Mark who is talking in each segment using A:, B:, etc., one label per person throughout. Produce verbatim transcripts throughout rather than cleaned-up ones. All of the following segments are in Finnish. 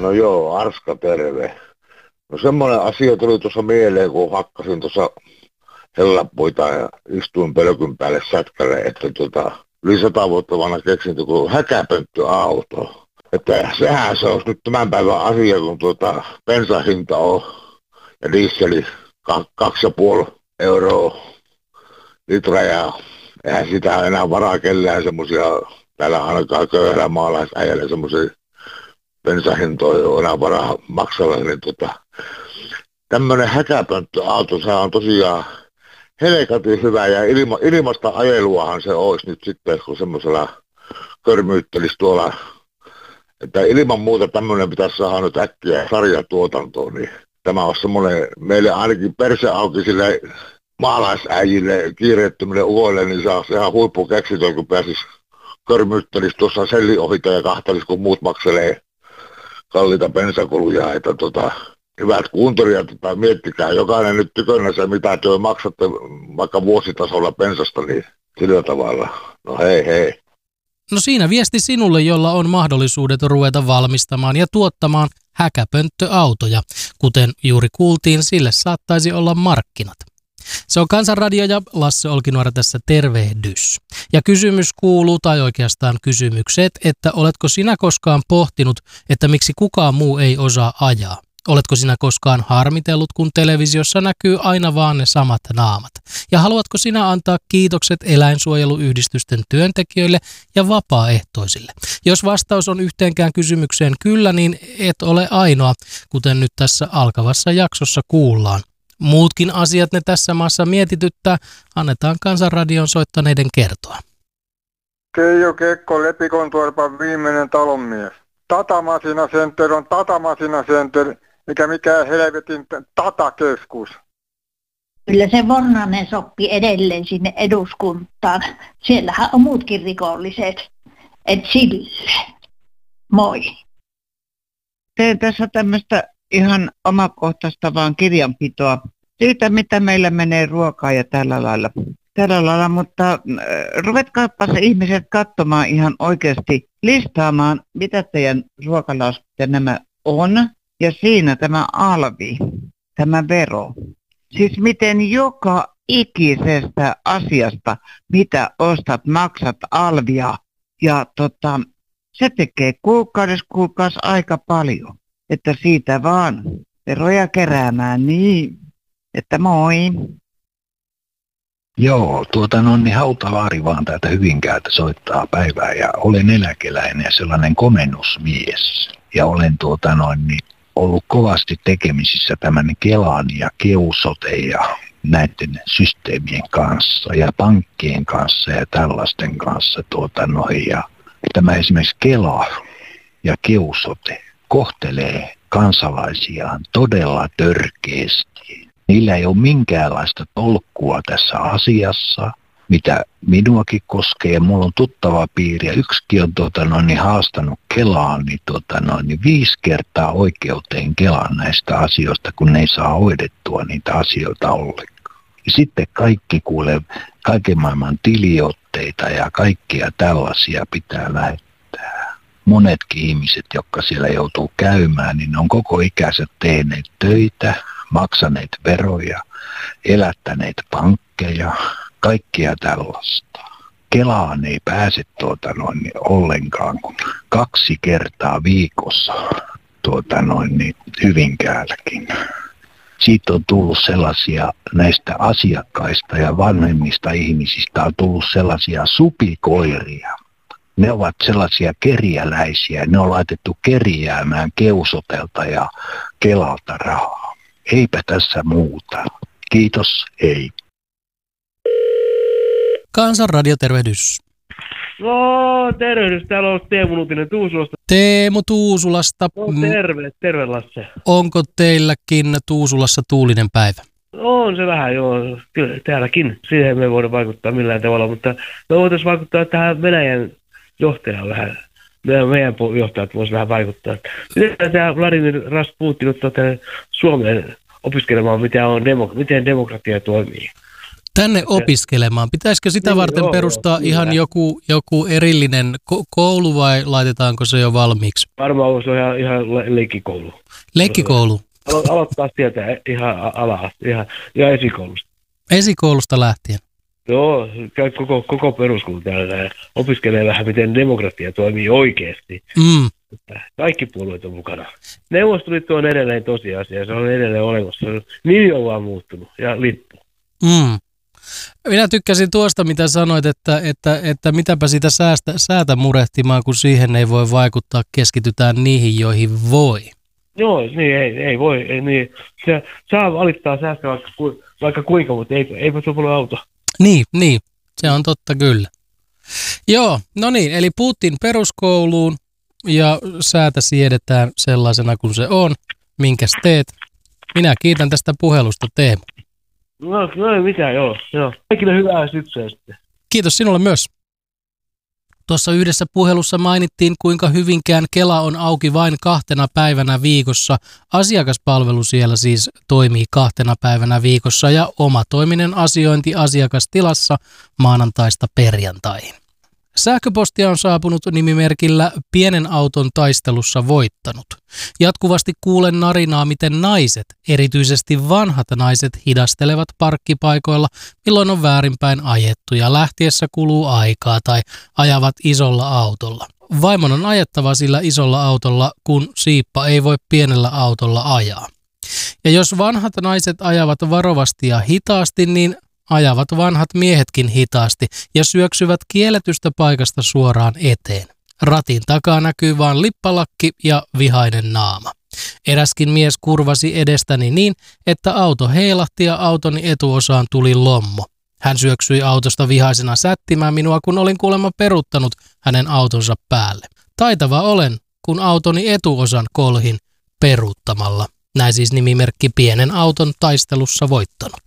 A: No joo, Arska terve. No semmoinen asia tuli tuossa mieleen, kun hakkasin tuossa hellapuita ja istuin pölkyn päälle sätkälle, että tota, yli sata vuotta vanha keksintö kuin häkäpönttöauto. Että sehän se olisi nyt tämän päivän asia, kun tuota bensahinta on ja dieseli kaksi ja puoli euroa litra ja eihän sitä enää varaa kellään semmoisia, täällä ainakaan köyhällä maalaisäijällä semmoisia bensahintoja on enää varaa maksalla, niin tota, tämmöinen häkäpönttöauto, se on tosiaan helkatin hyvä ja ilma, ilmasta ajeluahan se olisi nyt sitten, kun semmoisella körmyyttelisi tuolla, että ilman muuta tämmöinen pitäisi saada nyt äkkiä sarjatuotantoon, niin tämä on semmoinen meille ainakin perse auki sille maalaisäijille, kiireettömille uoille, niin saa sehän huippukeksintö, kun pääsisi körmyyttelisi tuossa sellin ohita ja kahtelisi, kun muut makselee kalliita bensakuluja, että tota, hyvät kuuntelijat, tota, miettikää jokainen nyt tykönänsä, mitä työ maksatte vaikka vuositasolla bensasta, niin sillä tavalla. No hei hei.
B: No siinä viesti sinulle, jolla on mahdollisuudet ruveta valmistamaan ja tuottamaan häkäpönttöautoja. Kuten juuri kuultiin, sille saattaisi olla markkinat. Se on Kansanradio ja Lasse Olkinuora tässä tervehdys. Ja kysymys kuuluu, tai oikeastaan kysymykset, että oletko sinä koskaan pohtinut, että miksi kukaan muu ei osaa ajaa? Oletko sinä koskaan harmitellut, kun televisiossa näkyy aina vaan ne samat naamat? Ja haluatko sinä antaa kiitokset eläinsuojeluyhdistysten työntekijöille ja vapaaehtoisille? Jos vastaus on yhteenkään kysymykseen kyllä, niin et ole ainoa, kuten nyt tässä alkavassa jaksossa kuullaan. Muutkin asiat ne tässä maassa mietityttää, annetaan Kansanradion soittaneiden kertoa.
C: Keijo Kekko, Lepikontuorpan viimeinen talonmies. Tatamasina Center on Tatamasina Center, mikä mikään helvetin tatakeskus.
D: Kyllä se Vornanen soppi edelleen sinne eduskuntaan. Siellähän on muutkin rikolliset. Et sille. Moi.
E: Teen tässä tämmöistä ihan omakohtaista vaan kirjanpitoa siitä, mitä meillä menee ruokaa ja tällä lailla. Tällä lailla, mutta äh, ruvetkaapa se ihmiset katsomaan ihan oikeasti, listaamaan, mitä teidän ruokalaskut ja nämä on. Ja siinä tämä alvi, tämä vero. Siis miten joka ikisestä asiasta, mitä ostat, maksat alvia. Ja tota, se tekee kuukaudessa kuukausi aika paljon. Että siitä vaan veroja keräämään niin, että moi.
F: Joo, tuota no niin Hautalaari vaan täältä Hyvinkäältä soittaa päivää ja olen eläkeläinen ja sellainen komennusmies. Ja olen tuota noin niin ollut kovasti tekemisissä tämän Kelan ja Keusote ja näiden systeemien kanssa ja pankkien kanssa ja tällaisten kanssa tuota noin. Ja tämä esimerkiksi Kela ja Keusote kohtelee kansalaisiaan todella törkeästi. Niillä ei ole minkäänlaista tolkkua tässä asiassa, mitä minuakin koskee. Mulla on tuttava piiri ja yksikin on tuota, noin, niin haastanut Kelaan niin, tuota, noin, niin viisi kertaa oikeuteen Kelaan näistä asioista, kun ne ei saa hoidettua niitä asioita ollenkaan. Ja sitten kaikki kuulee, kaiken maailman tiliotteita ja kaikkia tällaisia pitää lähettää. Monetkin ihmiset, jotka siellä joutuu käymään, niin ne on koko ikänsä tehneet töitä, maksaneet veroja, elättäneet pankkeja, kaikkia tällaista. Kelaan ei pääse tuota noin niin ollenkaan kuin kaksi kertaa viikossa tuota noin niin Hyvinkäälläkin. Siitä on tullut sellaisia näistä asiakkaista ja vanhemmista ihmisistä on tullut sellaisia supikoiria. Ne ovat sellaisia kerjäläisiä, ne on laitettu kerjäämään Keusotelta ja Kelalta rahaa. Eipä tässä muuta. Kiitos, ei.
B: Kansanradio, tervehdys.
G: No, tervehdys. Täällä on Teemu Nuutinen Tuusulasta.
B: Teemu Tuusulasta.
G: No, terve, terve Lasse.
B: Onko teilläkin Tuusulassa tuulinen päivä?
G: On se vähän, joo. Kyllä täälläkin. Siihen me ei voida vaikuttaa millään tavalla, mutta me voitaisiin vaikuttaa tähän Venäjän johtajaan vähän. Meidän, meidän johtajat voisivat vähän vaikuttaa. Miten tämä Vladimir Rasputin ottaa tänne Suomeen opiskelemaan, miten, on demo, miten demokratia toimii?
B: Tänne opiskelemaan. Pitäisikö sitä
G: Niin,
B: varten
G: joo,
B: perustaa
G: joo,
B: ihan
G: kyllä.
B: joku, joku erillinen ko- koulu vai laitetaanko se jo valmiiksi?
G: Varmaan se on ihan, ihan le- leikkikoulu.
B: Leikkikoulu.
G: Alo- aloittaa sieltä ihan ala ihan, ihan esikoulusta.
B: Esikoulusta lähtien.
G: Joo, käy koko, koko peruskoulu täällä ja opiskelee vähän, miten demokratia toimii oikeasti.
B: Mm.
G: Kaikki puolueet on mukana. Neuvostoliitto on edelleen tosiasia, se on edelleen olemassa. Nimi on vaan muuttunut ja lippu.
B: Mm. Minä tykkäsin tuosta, mitä sanoit, että, että, että mitäpä sitä säästä, säätä murehtimaan, kun siihen ei voi vaikuttaa, keskitytään niihin, joihin voi.
G: Joo, niin ei, ei voi. Ei, niin. Se saa valittaa säästä vaikka, vaikka kuinka, mutta ei, eipä se ole auto.
B: Niin, niin, se on totta kyllä. Joo, no niin, eli Putin peruskouluun ja säätä siedetään sellaisena kuin se on. Minkäs teet? Minä kiitän tästä puhelusta, Teemu.
G: No, no ei mitään, joo. joo. Kaikille hyvää syksyä sitten.
B: Kiitos sinulle myös. Tuossa yhdessä puhelussa mainittiin, kuinka Hyvinkään Kela on auki vain kahtena päivänä viikossa. Asiakaspalvelu siellä siis toimii kahtena päivänä viikossa ja omatoiminen asiointi asiakastilassa maanantaista perjantaihin. Sähköpostia on saapunut nimimerkillä Pienen auton taistelussa voittanut. Jatkuvasti kuulen narinaa, miten naiset, erityisesti vanhat naiset, hidastelevat parkkipaikoilla, milloin on väärinpäin ajettu ja lähtiessä kuluu aikaa tai ajavat isolla autolla. Vaimon on ajettava sillä isolla autolla, kun siippa ei voi pienellä autolla ajaa. Ja jos vanhat naiset ajavat varovasti ja hitaasti, niin ajavat vanhat miehetkin hitaasti ja syöksyvät kielletystä paikasta suoraan eteen. Ratin takaa näkyy vain lippalakki ja vihainen naama. Eräskin mies kurvasi edestäni niin, että auto heilahti ja autoni etuosaan tuli lommo. Hän syöksyi autosta vihaisena sättimään minua, kun olin kuulemma peruuttanut hänen autonsa päälle. Taitava olen, kun autoni etuosan kolhin peruuttamalla. Näin siis nimimerkki Pienen auton taistelussa voittanut.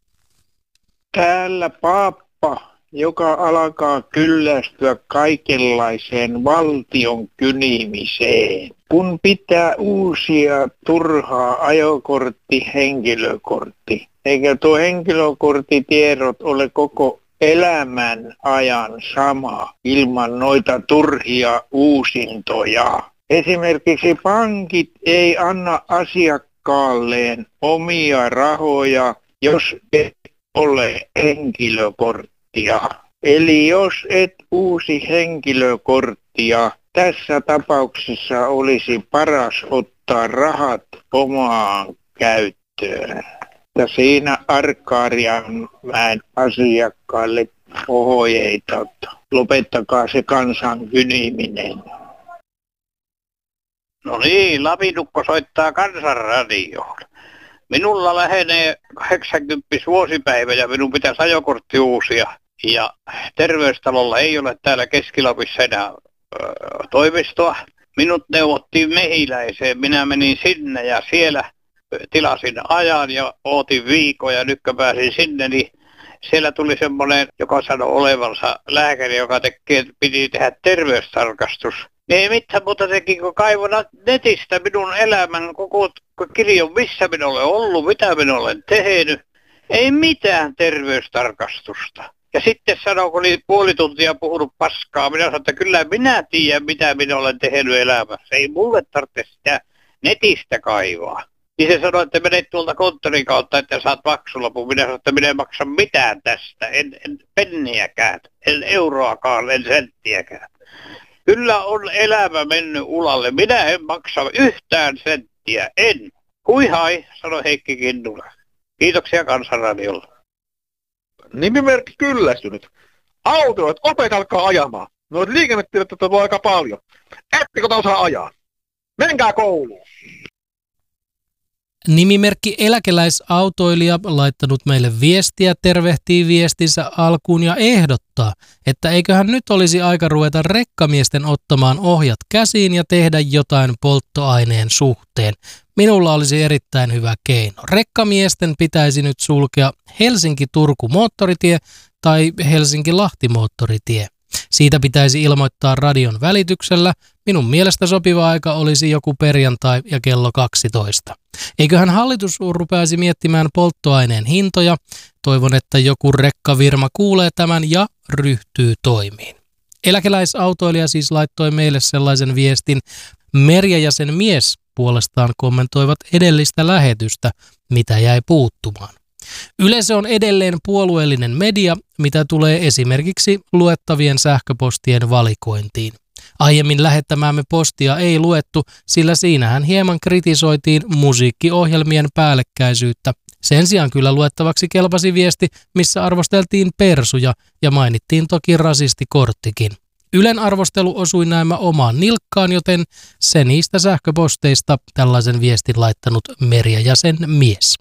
H: Täällä paappa, joka alkaa kyllästyä kaikenlaiseen valtion kynimiseen. Kun pitää uusia turhaa ajokortti, henkilökortti, eikä tuo henkilökorttitiedot ole koko elämän ajan sama ilman noita turhia uusintoja. Esimerkiksi pankit ei anna asiakkaalleen omia rahoja, jos et ole henkilökorttia. Eli jos et uusi henkilökorttia, tässä tapauksessa olisi paras ottaa rahat omaan käyttöön. Ja siinä Arkadianmäen asiakkaille ohjeita, että lopettakaa se kansan kyniminen.
I: No niin, Lapinukko soittaa Kansanradioon. Minulla lähenee kahdeksankymmentä vuosipäivä ja minun pitäisi ajokortti uusia. Ja terveystalolla ei ole täällä Keski-Lapissa enää ö, toimistoa. Minut neuvottiin Mehiläiseen. Minä menin sinne ja siellä tilasin ajan ja ootin viikon ja nyt kun pääsin sinne, niin siellä tuli semmoinen, joka sanoi olevansa lääkäri, joka tekee, piti tehdä terveystarkastus. Ei mitään muuta teki, kun kaivon netistä minun elämän koko kirjon, missä minä olen ollut, mitä minä olen tehnyt. Ei mitään terveystarkastusta. Ja sitten sanoi, kun oli puoli tuntia puhunut paskaa, minä sanoin, että kyllä minä tiedän, mitä minä olen tehnyt elämässä. Ei mulle tarvitse sitä netistä kaivaa. Niin se sanoi, että menet tuolta konttorin kautta, että saat maksulapun. Minä sanoin, että minä en maksa mitään tästä, en, en penniäkään, en euroakaan, en senttiäkään. Kyllä on elämä mennyt ulalle. Minä en maksa yhtään senttiä, en. Hui hai, sanoi Heikki Kinnula. Kiitoksia Kansanradiolla.
J: Nimimerkki kyllästynyt. Autoilijat, opetelkaa ajamaan. Noita liikennetiedotteita voi aika paljon. Ettekö osaa ajaa? Menkää kouluun.
B: Nimimerkki eläkeläisautoilija laittanut meille viestiä, tervehtii viestinsä alkuun ja ehdottaa, että eiköhän nyt olisi aika ruveta rekkamiesten ottamaan ohjat käsiin ja tehdä jotain polttoaineen suhteen. Minulla olisi erittäin hyvä keino. Rekkamiesten pitäisi nyt sulkea Helsinki-Turku-moottoritie tai Helsinki-Lahti-moottoritie. Siitä pitäisi ilmoittaa radion välityksellä, Minun mielestä sopiva aika olisi joku perjantai ja kello kaksitoista. Eiköhän hallitus rupeaisi miettimään polttoaineen hintoja. Toivon, että joku rekkavirma kuulee tämän ja ryhtyy toimiin. Eläkeläisautoilija siis laittoi meille sellaisen viestin. Merja ja sen mies puolestaan kommentoivat edellistä lähetystä, mitä jäi puuttumaan. Yleisö on edelleen puolueellinen media, mitä tulee esimerkiksi luettavien sähköpostien valikointiin. Aiemmin lähettämäämme postia ei luettu, sillä siinähän hieman kritisoitiin musiikkiohjelmien päällekkäisyyttä. Sen sijaan kyllä luettavaksi kelpasi viesti, missä arvosteltiin persuja ja mainittiin toki rasistikorttikin. Ylen arvostelu osui näemmä omaan nilkkaan, joten se niistä sähköposteista tällaisen viestin laittanut Merja ja sen mies.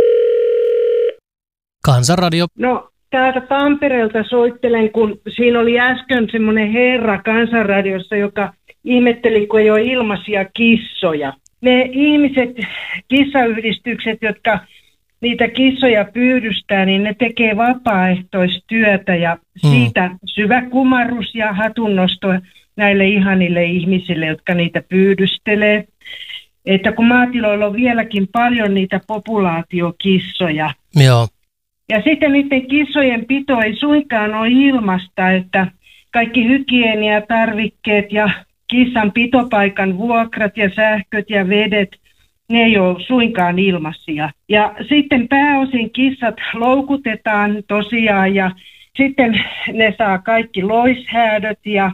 B: Kansanradio.
K: No, täältä Tampereelta soittelen, kun siinä oli äsken semmoinen herra Kansanradiossa, joka ihmetteli, kun ei ole ilmaisia kissoja. Ne ihmiset, kissayhdistykset, jotka niitä kissoja pyydystää, niin ne tekee vapaaehtoistyötä ja siitä mm. syvä kumarrus ja hatunnosto näille ihanille ihmisille, jotka niitä pyydystelee. Että kun maatiloilla on vieläkin paljon niitä populaatiokissoja.
B: Joo.
K: Ja sitten niiden kissojen pito ei suinkaan ole ilmasta, että kaikki hygieniatarvikkeet ja kissan pitopaikan vuokrat ja sähköt ja vedet, ne ei ole suinkaan ilmaisia. Ja sitten pääosin kissat loukutetaan tosiaan ja sitten ne saa kaikki loishäädöt ja,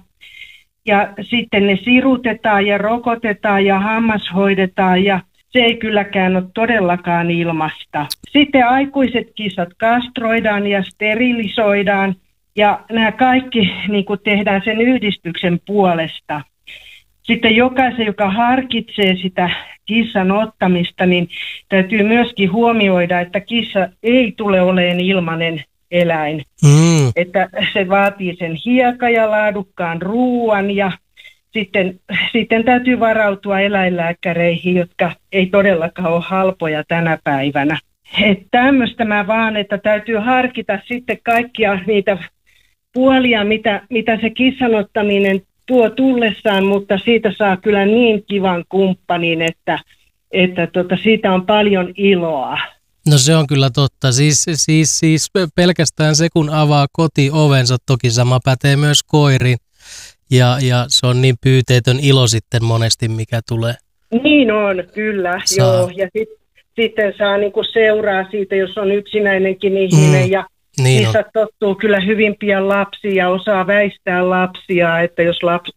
K: ja sitten ne sirutetaan ja rokotetaan ja hammashoidetaan ja se ei kylläkään ole todellakaan ilmasta. Sitten aikuiset kissat kastroidaan ja sterilisoidaan ja nämä kaikki niin kuin tehdään sen yhdistyksen puolesta. Sitten jokaisen, joka harkitsee sitä kissan ottamista, niin täytyy myöskin huomioida, että kissa ei tule olemaan ilmainen eläin. Mm. Että se vaatii sen hiekan ja laadukkaan ruuan ja sitten, sitten täytyy varautua eläinlääkäreihin, jotka ei todellakaan ole halpoja tänä päivänä. Että tämmöistä mä vaan, että täytyy harkita sitten kaikkia niitä puolia, mitä, mitä se kissan ottaminen tuo tullessaan, mutta siitä saa kyllä niin kivan kumppanin, että, että tota, siitä on paljon iloa.
B: No se on kyllä totta. Siis, siis, siis pelkästään se, kun avaa kotiovensa, toki sama pätee myös koiriin. Ja, ja se on niin pyyteetön ilo sitten monesti, mikä tulee.
K: Niin on, kyllä. Saa. Joo. Ja sit, sitten saa niinku seuraa siitä, jos on yksinäinenkin ihminen. Mm. Ja niin kissat tottuu kyllä hyvin pian lapsia ja osaa väistää lapsia, että jos laps,